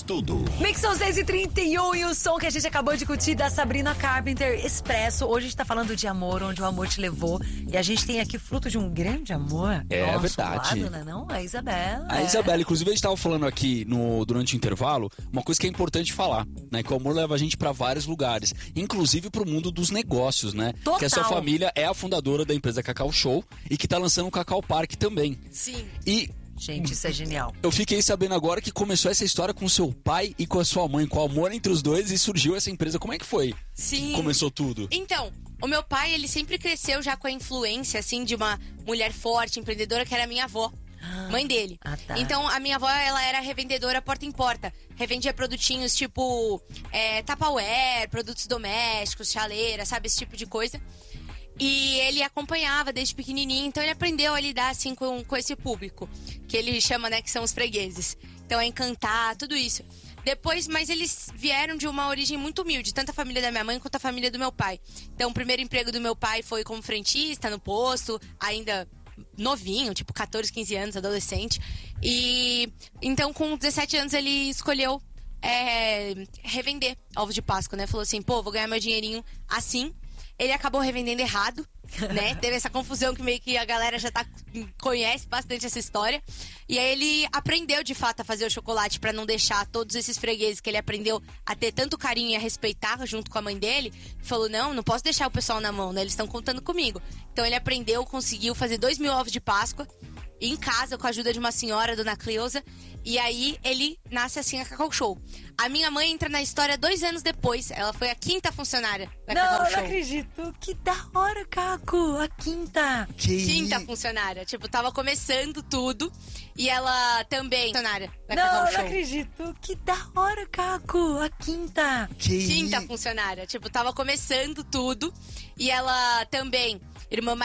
tudo. Mixão 6h31 e o som que a gente acabou de curtir da Sabrina Carpenter, Expresso. Hoje a gente tá falando de amor, onde o amor te levou. E a gente tem aqui fruto de um grande amor. É verdade. Lado, né, não? A Isabela. A Isabela, inclusive, a gente tava falando aqui durante o intervalo, uma coisa que é importante falar, né? Que o amor leva a gente pra vários lugares, inclusive pro mundo dos negócios, né? Total. Que a sua família é a fundadora da empresa Cacau Show e que tá lançando o Cacau Park também. Sim. E Gente, isso é genial. eu fiquei sabendo agora que começou essa história com seu pai e com a sua mãe, com o amor entre os dois, e surgiu essa empresa. Como é que foi? Sim. Que começou tudo? Então, o meu pai, ele sempre cresceu já com a influência, assim, de uma mulher forte, empreendedora, que era a minha avó. Mãe dele. Ah, tá. Então, a minha avó, ela era revendedora porta em porta. Revendia produtinhos tipo Tupperware, produtos domésticos, chaleira, sabe? Esse tipo de coisa. E ele acompanhava desde pequenininho, então ele aprendeu a lidar, assim, com esse público. Que ele chama, né, que são os fregueses. Então, é encantar, tudo isso. Depois, mas eles vieram de uma origem muito humilde, tanto a família da minha mãe quanto a família do meu pai. Então, o primeiro emprego do meu pai foi como frentista no posto, ainda novinho, tipo 14, 15 anos, adolescente. E então, com 17 anos, ele escolheu revender ovos de Páscoa, né? Falou assim, pô, vou ganhar meu dinheirinho assim. Ele acabou revendendo errado, né? Teve essa confusão que meio que a galera já conhece bastante essa história. E aí ele aprendeu, de fato, a fazer o chocolate pra não deixar todos esses fregueses que ele aprendeu a ter tanto carinho e a respeitar junto com a mãe dele. Falou, não posso deixar o pessoal na mão, né? Eles estão contando comigo. Então ele aprendeu, conseguiu fazer 2.000 ovos de Páscoa em casa, com a ajuda de uma senhora, Dona Cleusa. E aí ele nasce assim a Cacau Show. A minha mãe entra na história 2 anos depois. Ela foi a 5ª funcionária da Cacau Show. Não acredito. Que da hora, Caco. A 5ª. 5ª funcionária. Tipo, tava começando tudo. E ela também funcionária da Cacau Show. Não acredito. Que da hora, Caco. A 5ª. 5ª funcionária. Tipo, tava começando tudo. E ela também, irmã